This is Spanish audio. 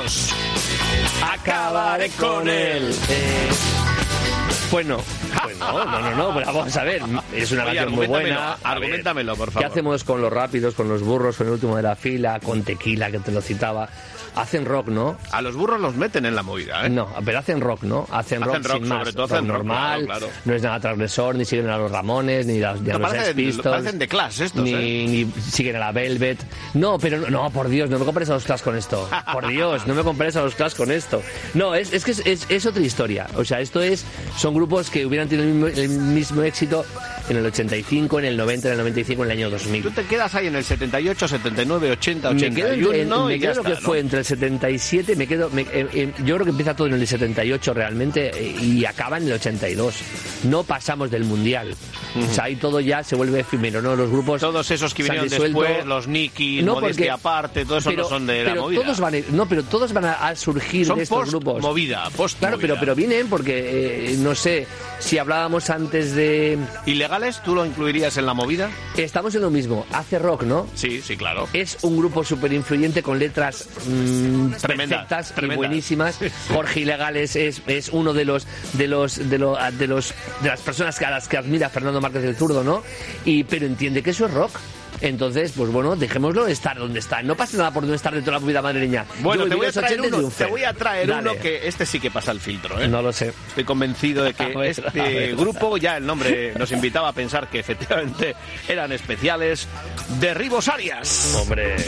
Dios, acabaré con él. Pues no, pero vamos a ver, es una canción muy buena. Argumentamelo, por favor. ¿Qué hacemos con los rápidos, con los burros, con el último de la fila, con Tequila, que te lo citaba? Hacen rock, ¿no? A los burros los meten en la movida, ¿eh? No, pero hacen rock, ¿no? Hacen rock sin más. Sobre todo hacen rock normal, claro. No es nada transgresor, ni siguen a los Ramones, ni a los Sex Pistols. Parecen de Clash estos, ni siguen a la Velvet. No, pero no, por Dios, no me compares a los Clash con esto. Por Dios, no me compares a los Clash con esto. No, es que es otra historia. O sea, son grupos que hubieran tenido el mismo éxito en el 85, en el 90, en el 95, en el año 2000. Tú te quedas ahí en el 78, 79, 80, 81, me quedo lo que fue entre el 77, yo creo que empieza todo en el 78 realmente y acaba en el 82. No pasamos del Mundial. O sea, ahí todo ya se vuelve efímero, ¿no? Los grupos... Todos esos que vinieron después, los Nicky, Modestia Aparte, todo eso no son de la movida. Pero todos van a surgir de estos grupos. Movida, Claro, pero vienen porque, no sé, si hablábamos antes de... ¿Ilegales? ¿Tú lo incluirías en la movida? Estamos en lo mismo. Hace rock, ¿no? Sí, claro. Es un grupo súper influyente con letras perfectas y buenísimas. Jorge Ilegales es uno de las personas a las que admira Fernando Márquez del Zurdo, ¿no? Pero entiende que eso es rock. Entonces, pues bueno, dejémoslo estar donde está. No pasa nada por no estar de toda la movida madrileña. Bueno, te voy a traer uno que este sí que pasa el filtro, ¿eh? No lo sé. Estoy convencido de que este grupo, ya el nombre nos invitaba a pensar que efectivamente eran especiales. Derribos Arias. Hombre.